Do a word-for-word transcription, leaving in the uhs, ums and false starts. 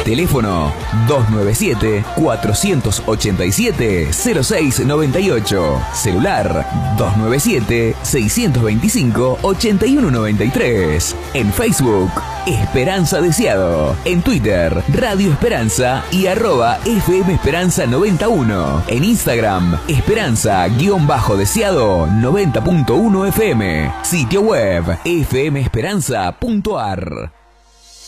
Teléfono dos nueve siete, cuatro ocho siete, cero seis nueve ocho. Celular dos nueve siete, seis dos cinco, ocho uno nueve tres. En Facebook, Esperanza Deseado. En Twitter, Radio Esperanza y arroba F M Esperanza noventa y uno. En Instagram, Esperanza-Deseado noventa punto uno F M. Sitio web, f m esperanza punto a r.